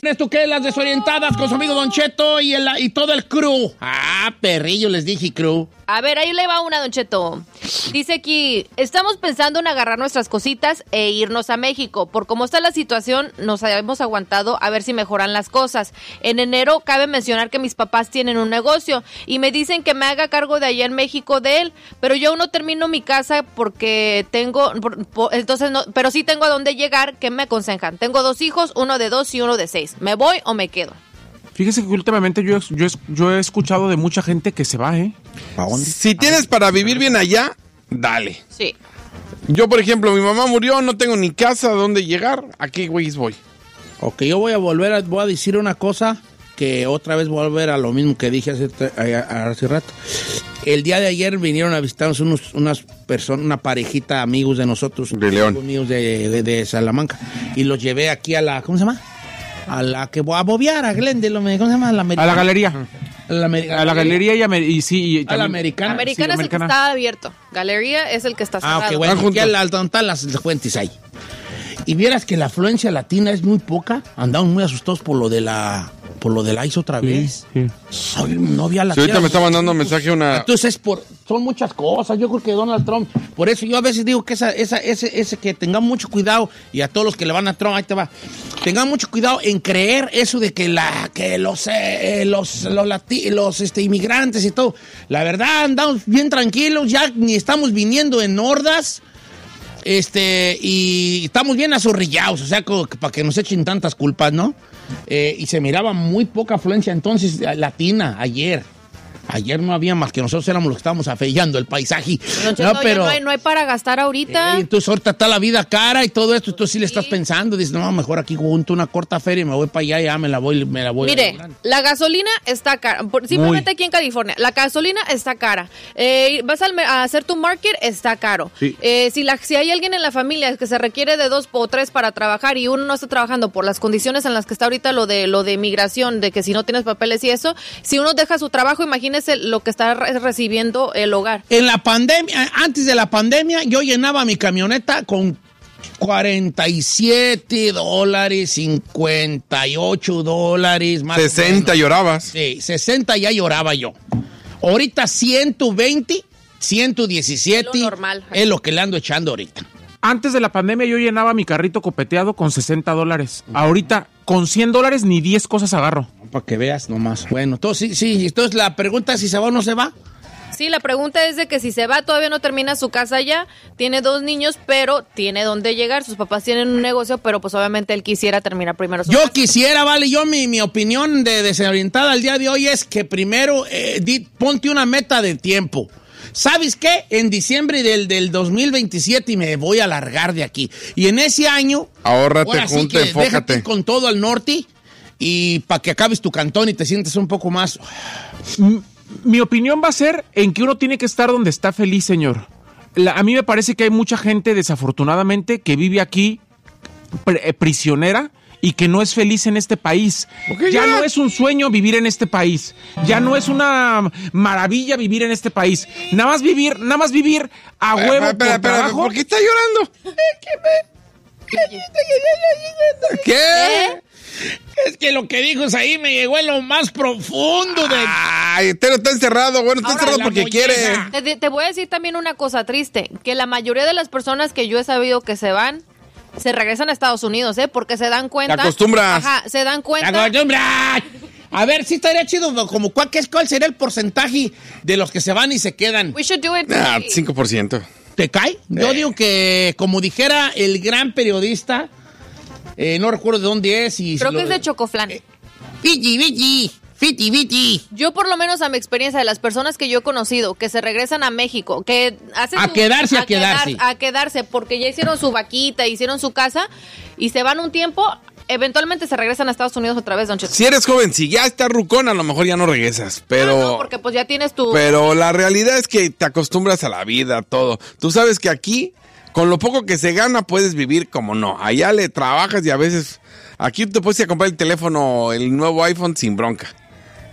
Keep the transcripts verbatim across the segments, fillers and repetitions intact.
¿Esto qué? Las desorientadas con su amigo Don Cheto y, el, y todo el crew. Ah, perrillo, les dije crew. A ver, ahí le va una, Don Cheto. Dice aquí, estamos pensando en agarrar nuestras cositas e irnos a México. Por cómo está la situación, nos hemos aguantado a ver si mejoran las cosas. En enero cabe mencionar que mis papás tienen un negocio y me dicen que me haga cargo de allá en México de él, pero yo aún no termino mi casa porque tengo, por, por, entonces no, pero sí tengo a dónde llegar. ¿Qué me aconsejan? Tengo dos hijos, uno de dos y uno de seis. ¿Me voy o me quedo? Fíjese que últimamente yo, yo, yo he escuchado de mucha gente que se va, ¿eh? ¿A dónde? Si tienes para vivir bien allá, dale. Sí. Yo, por ejemplo, mi mamá murió, no tengo ni casa a dónde llegar. ¿A qué güeyes voy? Ok, yo voy a volver a, voy a decir una cosa que otra vez voy a volver a lo mismo que dije hace, hace rato. El día de ayer vinieron a visitarnos unos, unas personas, una parejita amigos de nosotros. De León. Amigos de, de, de Salamanca. Y los llevé aquí a la, ¿cómo se llama? A la que voy a bobear, a Glendale, ¿cómo se llama? A la, a la galería. A la, a la galería y, a, y sí. Y a la americana. Americana sí, es el que está abierto. Galería es el que está cerrado. Ah, ok, bueno, aquí al donde están las fuentes ahí. Y vieras que la afluencia latina es muy poca. Andamos muy asustados por lo de la por lo de la I C E otra vez. Sí, sí. Soy novia latina. Sí, ahorita me está mandando un mensaje una... Entonces, es por, son muchas cosas. Yo creo que Donald Trump, por eso yo a veces digo que esa, esa, ese, ese que tengamos mucho cuidado, y a todos los que le van a Trump, ahí te va, tengan mucho cuidado en creer eso de que la que los eh, los los, lati, los este, inmigrantes y todo. La verdad, andamos bien tranquilos, ya ni estamos viniendo en hordas. Este, y estamos bien azorrillados, o sea, como que para que nos echen tantas culpas, ¿no? Eh, y se miraba muy poca afluencia entonces latina ayer. Ayer no había más que nosotros éramos los que estábamos afeillando el paisaje. No, no, no, pero no hay, no hay para gastar ahorita. Eh, entonces ahorita está la vida cara y todo esto, tú sí le estás sí. pensando. Dices, no, mejor aquí junto una corta feria y me voy para allá y ya me la voy, me la voy. Mire, la gasolina está cara. Simplemente Muy. Aquí en California, la gasolina está cara. Eh, vas al, a hacer tu market, está caro. Sí. Eh, si, la, si hay alguien en la familia que se requiere de dos o tres para trabajar y uno no está trabajando por las condiciones en las que está ahorita lo de lo de migración, de que si no tienes papeles y eso, si uno deja su trabajo, imagínese lo que está re- recibiendo el hogar. En la pandemia, antes de la pandemia, yo llenaba mi camioneta con cuarenta y siete dólares, cincuenta y ocho dólares, más sesenta llorabas. Sí, sesenta ya lloraba yo. Ahorita ciento veinte, ciento diecisiete es lo, normal, es lo que le ando echando ahorita. Antes de la pandemia yo llenaba mi carrito copeteado con sesenta dólares. Ahorita con cien dólares ni diez cosas agarro. Para que veas nomás. Bueno, entonces sí, sí, entonces la pregunta es si se va o no se va. Sí, la pregunta es de que si se va, todavía no termina su casa ya, tiene dos niños, pero tiene dónde llegar, sus papás tienen un negocio, pero pues obviamente él quisiera terminar primero su Yo casa. quisiera, vale, yo mi, mi opinión de desorientada al día de hoy es que primero eh, di, ponte una meta de tiempo. ¿Sabes qué? En diciembre del, del dos mil veintisiete me voy a largar de aquí. Y en ese año... Ahórrate, junta, sí enfócate. Déjate con todo al norte y para que acabes tu cantón y te sientes un poco más... Mi opinión va a ser en que uno tiene que estar donde está feliz, señor. La, a mí me parece que hay mucha gente, desafortunadamente, que vive aquí pr- prisionera y que no es feliz en este país. Okay, ya, ya no es un sueño vivir en este país. Ya no es una maravilla vivir en este país. Nada más vivir, nada más vivir a huevo espera, espera, por trabajo. ¿Por qué está llorando? ¿Qué? ¿Eh? Es que lo que dijo ahí me llegó en lo más profundo de... Ay, Tero está encerrado, bueno, está Ahora, encerrado porque quiere. Te, te voy a decir también una cosa triste, que la mayoría de las personas que yo he sabido que se van, se regresan a Estados Unidos, ¿eh? Porque se dan cuenta... Te acostumbras. Ajá, se dan cuenta... Te acostumbras. A ver, sí estaría chido, como cuál, cuál sería el porcentaje de los que se van y se quedan. We should do it. Ah, cinco por ciento. ¿Te cae? Eh. Yo digo que, como dijera el gran periodista... Eh, no recuerdo de dónde es. Y Creo lo, que es de Chocoflan. Eh, Viti, Viti, Viti, Viti. Yo, por lo menos, a mi experiencia de las personas que yo he conocido que se regresan a México, que hacen. A su, quedarse, a, a quedarse. quedarse. A quedarse, porque ya hicieron su vaquita, hicieron su casa y se van un tiempo. Eventualmente se regresan a Estados Unidos otra vez, Don Cheto. Si eres joven, si ya estás rucón, a lo mejor ya no regresas, pero... No, no, porque pues ya tienes tu... Pero la realidad es que te acostumbras a la vida, a todo. Tú sabes que aquí, con lo poco que se gana, puedes vivir como no. Allá le trabajas y a veces... Aquí te puedes ir a comprar el teléfono, el nuevo iPhone sin bronca.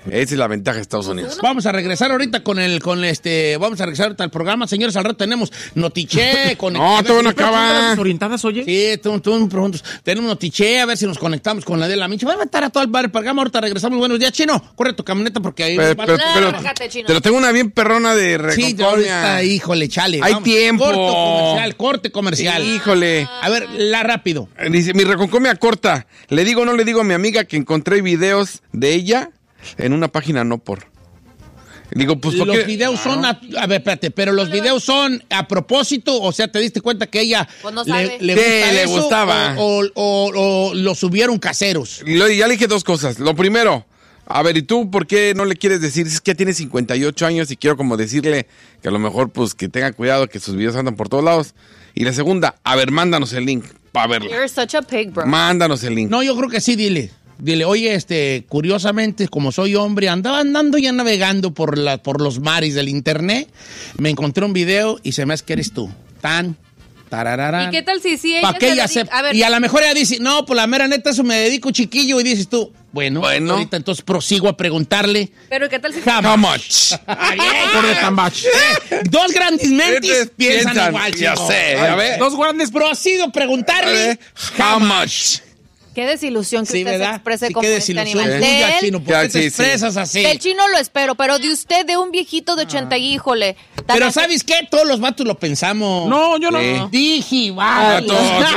Esa es la ventaja de Estados Unidos. Vamos a regresar ahorita con el, con este, vamos a regresar ahorita al programa. Señores, al rato tenemos Notiche. Con no, todavía no acaba. ¿Orientadas, oye? Sí, tú, tú, pronto. Tenemos Notiche, a ver si nos conectamos con la de la Micha. Va a estar a todo el bar, el programa. Ahorita regresamos. Buenos días, Chino. Corre tu camioneta porque ahí... Pero, va- pero, pero, No, bájate, Chino. pero tengo una bien perrona de Sí, reconcomia. ahorita, híjole, chale. Hay vamos. tiempo. Corte comercial, corte comercial. Híjole. A ver, la rápido. Dice, mi reconcomia corta. Le digo o no le digo a mi amiga que encontré videos de ella en una página no por. Digo, pues ¿por Los qué? videos son, a, a ver, espérate, pero los videos son a propósito, o sea, ¿te diste cuenta que ella Pues no le, sabe. le Sí, gusta le eso, gustaba. O, o, o- o lo subieron caseros? Y lo- ya le dije dos cosas. Lo primero, a ver, ¿y tú por qué no le quieres decir? Es que ya tiene cincuenta y ocho años y quiero como decirle que a lo mejor pues que tenga cuidado, que sus videos andan por todos lados. Y la segunda, a ver, mándanos el link para verlo. You're such a pig, bro. Mándanos el link. No, yo creo que sí, dile. Dile, oye, este, curiosamente, como soy hombre, andaba andando ya navegando por, la, por los mares del internet, me encontré un video y se me hace que eres tú. Tan, tarararán. ¿Y qué tal si sí ella ¿Para qué se ella dedica- sepa? A ver, Y a lo mejor ella dice, no, pues la mera neta, eso me dedico chiquillo. Y dices tú, bueno, Bueno. ahorita entonces prosigo a preguntarle. pero ¿qué tal si... Jamás. How much? Por de Tambach. Dos grandes mentes Ustedes piensan, piensan, igual, ya chico. sé, a ver. Dos grandes prosigo a preguntarle. How much? Qué desilusión que Sí, usted se ¿verdad? exprese Sí, como qué este desilusión animal. tuya, De él, Chino. ¿Por Ya, qué te sí, sí. expresas así? del Chino lo espero, pero de usted, de un viejito de ochenta, y híjole. tan Pero así- ¿sabes qué? Todos los vatos lo pensamos. No, yo no. Sí. Dije, vatos.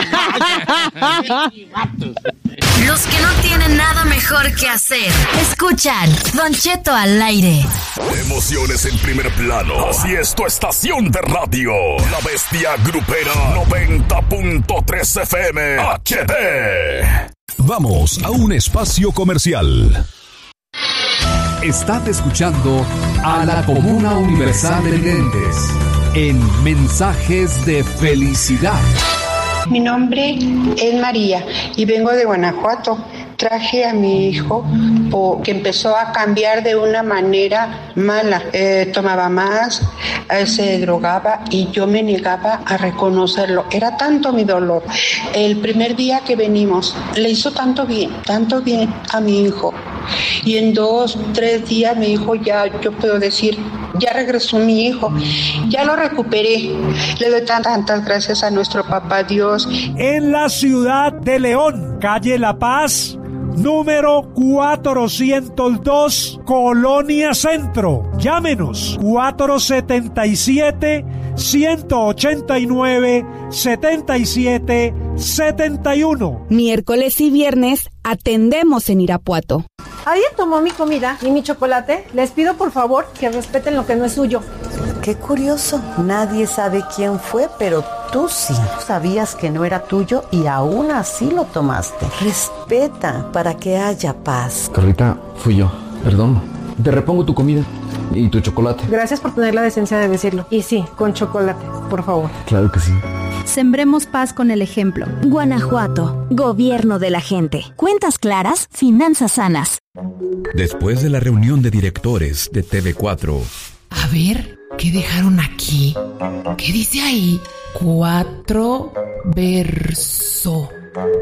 Los que no tienen nada mejor que hacer. Escuchan Don Cheto al aire. Emociones en primer plano. Así es tu estación de radio. La Bestia Grupera noventa punto tres F M H D. Vamos a un espacio comercial. Estás escuchando a la Comuna Universal de Videntes en Mensajes de Felicidad. Mi nombre es María y vengo de Guanajuato. Traje a mi hijo po- que empezó a cambiar de una manera mala. Eh, tomaba más, eh, se drogaba y yo me negaba a reconocerlo. Era tanto mi dolor. El primer día que venimos, le hizo tanto bien, tanto bien a mi hijo. Y en dos, tres días mi hijo ya, yo puedo decir, ya regresó mi hijo, ya lo recuperé. Le doy tan- tantas gracias a nuestro papá Dios. En la ciudad de León, calle La Paz, número cuatrocientos dos, Colonia Centro. Llámenos cuatro siete siete, uno ocho nueve, siete siete siete uno. Miércoles y viernes atendemos en Irapuato. ¿Alguien tomó mi comida y mi chocolate? Les pido por favor que respeten lo que no es suyo. Qué curioso, nadie sabe quién fue, pero tú sí. Sabías que no era tuyo y aún así lo tomaste. Respeta para que haya paz. Carlita, fui yo. Perdón. Te repongo tu comida y tu chocolate. Gracias por tener la decencia de decirlo. Y sí, con chocolate, por favor. Claro que sí. Sembremos paz con el ejemplo. Guanajuato, gobierno de la gente. Cuentas claras, finanzas sanas. Después de la reunión de directores de T V cuatro. A ver, ¿qué dejaron aquí? ¿Qué dice ahí? Cuatro verso.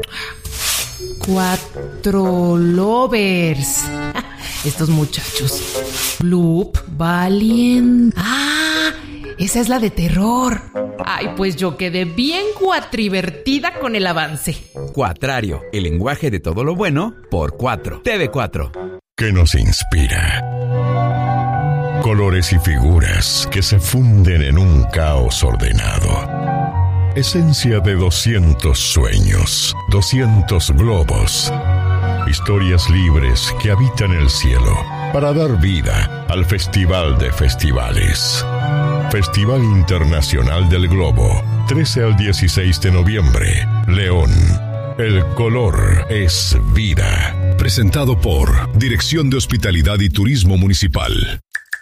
Cuatro lovers. Estos muchachos. Bloop, Valiant. Ah, esa es la de terror. Ay, pues yo quedé bien cuatrivertida con el avance. Cuatrario, el lenguaje de todo lo bueno por cuatro. T V cuatro. ¿Qué nos inspira? Colores y figuras que se funden en un caos ordenado. Esencia de doscientos sueños, doscientos globos. Historias libres que habitan el cielo para dar vida al Festival de Festivales. Festival Internacional del Globo, trece al dieciséis de noviembre, León. El color es vida. Presentado por Dirección de Hospitalidad y Turismo Municipal.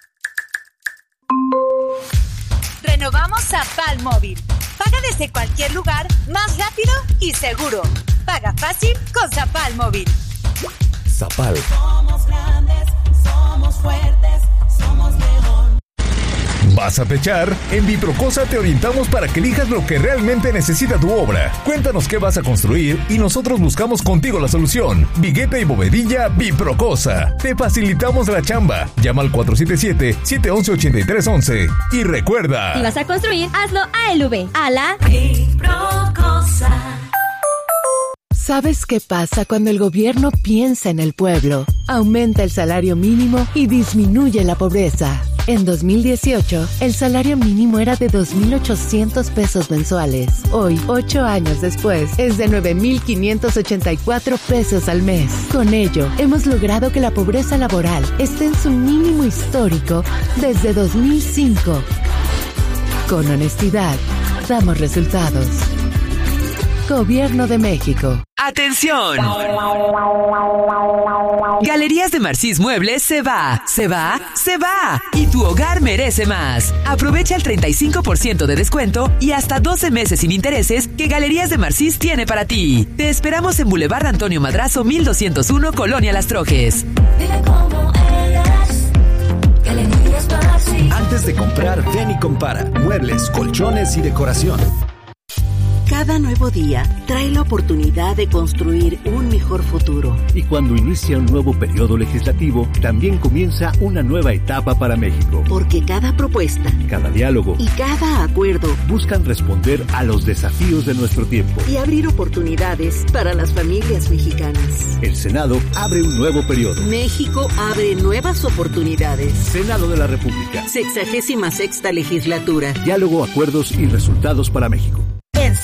Renovamos a Palmóvil. Paga desde cualquier lugar, más rápido y seguro. Paga fácil con Zapal Móvil. Zapal. Somos grandes, somos fuertes, somos León. ¿Vas a techar? En Biprocosa te orientamos para que elijas lo que realmente necesita tu obra. Cuéntanos qué vas a construir y nosotros buscamos contigo la solución. Vigueta y bovedilla Biprocosa. Te facilitamos la chamba. Llama al cuatro siete siete, siete uno uno, ocho tres uno uno. Y recuerda... Si vas a construir, hazlo A L V. A la Biprocosa. ¿Sabes qué pasa cuando el gobierno piensa en el pueblo? Aumenta el salario mínimo y disminuye la pobreza. En dos mil dieciocho, el salario mínimo era de dos mil ochocientos pesos mensuales. Hoy, ocho años después, es de nueve mil quinientos ochenta y cuatro pesos al mes. Con ello, hemos logrado que la pobreza laboral esté en su mínimo histórico desde dos mil cinco. Con honestidad, damos resultados. Gobierno de México. ¡Atención! Galerías de Marcís Muebles se va, se va, se va. Y tu hogar merece más. Aprovecha el treinta y cinco por ciento de descuento y hasta doce meses sin intereses que Galerías de Marcís tiene para ti. Te esperamos en Boulevard Antonio Madrazo mil doscientos uno, Colonia Las Trojes. Antes de comprar, ven y compara. Muebles, colchones y decoración. Cada nuevo día trae la oportunidad de construir un mejor futuro. Y cuando inicia un nuevo periodo legislativo, también comienza una nueva etapa para México. Porque cada propuesta, cada diálogo y cada acuerdo buscan responder a los desafíos de nuestro tiempo y abrir oportunidades para las familias mexicanas. El Senado abre un nuevo periodo. México abre nuevas oportunidades. Senado de la República. Sexagésima sexta legislatura. Diálogo, acuerdos y resultados para México.